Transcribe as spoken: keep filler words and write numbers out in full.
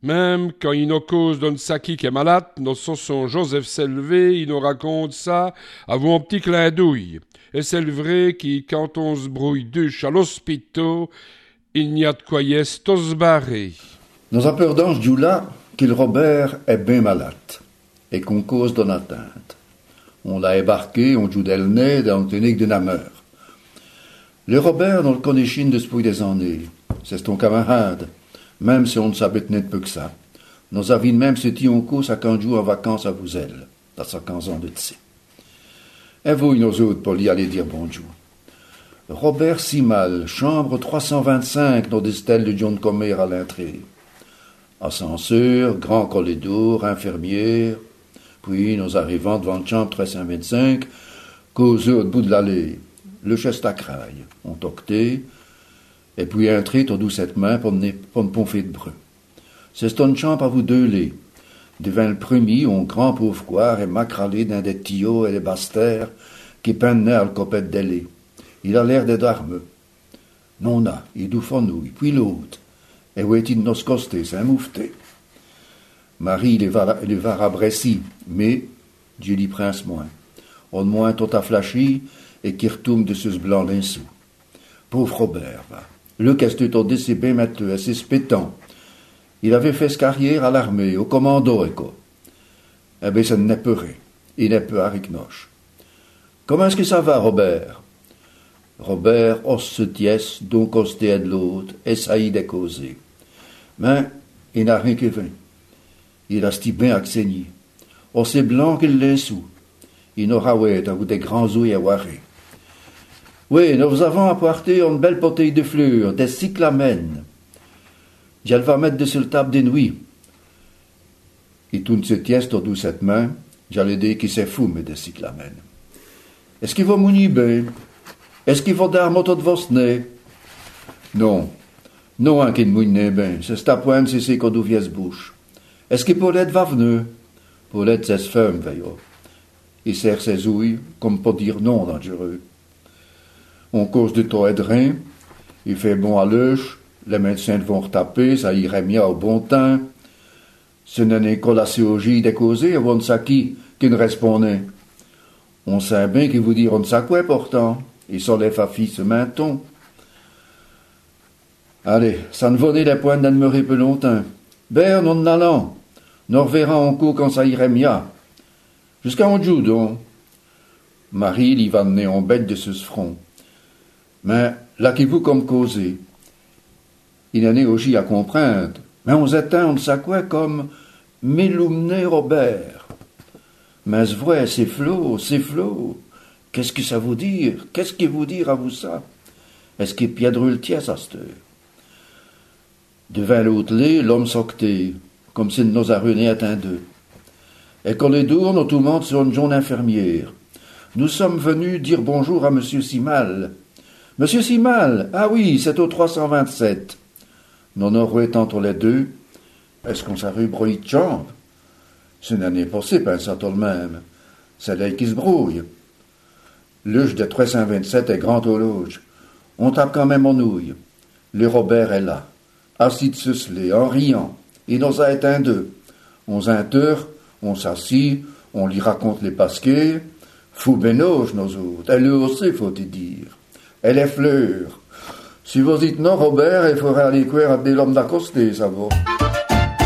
Même quand il nous cause d'un saki qui est malade, nos son Joseph s'élevé, il nous raconte ça avant un petit clin d'œil. Et c'est le vrai qui, quand on se brouille duche à l'hospital, il n'y a de quoi y est tous barré. Nos a peur d'ange du là qu'il Robert est bien malade et qu'on cause d'une atteinte. On l'a ébarqué, on joue le nez dans le clinique de Namur. Le Robert, on le connaît chine depuis des années. C'est ton camarade, même si on ne s'habite net peu que ça. Nos avis même se tient en cause à quinze jours en vacances à Vouzel, dans sa quinze ans de tsé. Et vous, nos autres, pour y aller dire bonjour. Robert Simal, chambre trois cent vingt-cinq, dans des stèles de John Comer à l'entrée. Ascenseur, grand corridor, infirmière. Puis, nous arrivons devant la chambre trois cent vingt-cinq, causé au bout de l'allée. Le chest à craille, on tocté, et puis entré au douce cette main pour une ponfée de brun. C'est une chambre à vous deux lits. Devant le premier, on grand pauvre coir et macralé dans des tuyaux et des bastères qui peignent le copette d'elle. Il a l'air d'être armeux. Non, là, il doit fenouille, puis l'autre. Et où est-il nos costés, c'est un moufté. Marie, il va à Bressy, mais Dieu l'y prince moins. On moins tout a flashy et qui retourne de ce blanc d'un sou. Pauvre Robert, va. Le qu'est-ce dit c'est bien matteux, c'est spétant. Il avait fait sa carrière à l'armée, au commando, et quoi. Eh bien, ça n'est pas rien. Il n'est pas avec noche. Comment est-ce que ça va, Robert? Robert, os se tiesse, donc os de l'autre, essaye de causer. Mais, il n'a rien que vint. Il a sti bien accéni. Os c'est blanc qu'il l'est sous. Il n'aura ouais, dans des grands ouïes à warrer. Oui, nous avons apporté une belle bouteille de fleurs, des cyclamènes. J'allais va mettre dessus le table des nuits. Et tout se tiesse dans cette main, j'allais dire qu'il s'est fou, mais des cyclamènes. Est-ce qu'il va mounir bien? Est-ce qu'il va dar moto de vos nez? Non. Non, hein, qu'il mouille bien. C'est ta pointe, c'est ce qu'on douvient bouche. Est-ce que Paulette va venir? Paulette, c'est femme, veillot. Il serre ses ouilles, comme pour dire non, dangereux. On cause de toi et de rien. Il fait bon à l'œuf. Les médecins vont retaper, ça irait mieux au bon temps. Ce n'est qu'à la chirurgie des causés, on ne sait qui, qui ne répondait. On sait bien qu'il vous dit on ne sait quoi pourtant. Il s'enlève à fille ce menton. Allez, ça ne vaut ni les points d'admirer peu longtemps. Ben, on en allant. Nous reverrons en cours quand ça irait mieux. Jusqu'à on joue donc. Marie, il va mener en bête de ce front. Mais, là qui vous comme causé. Il en est aussi à comprendre. Mais on s'éteint, on ne sait quoi, comme Méloumné Robert. Mais c'est vrai, c'est flot, c'est flot. Qu'est-ce que ça vous dire? Qu'est-ce que vous dire à vous ça? Est-ce qu'il pièdre le tiers à cette heure? Devant l'autre lit, l'homme s'octé, comme s'il nous a ruiné à un d'eux. Et quand les dours, nous tout le monde sur une jeune infirmière. Nous sommes venus dire bonjour à Monsieur Simal. Monsieur Simal, ah oui, c'est au trois cent vingt-sept. Nous aurons étant tous les deux. Est-ce qu'on s'arrive brouille de chambre? Ce n'est pas possible, hein, ça tout le même. C'est là qui se brouille. L'âge de trois cent vingt-sept est grand au loge. On tape quand même en nouille. Le Robert est là, assis de ce en riant. Il nous a éteint deux. On s'inter, on s'assit, on lui raconte les pasquets. Fou bénoge, nos autres. Elle aussi, faut-il dire. Elle est fleur. Si vous dites non, Robert, il faudrait aller courir à des l'homme d'accosté, ça va.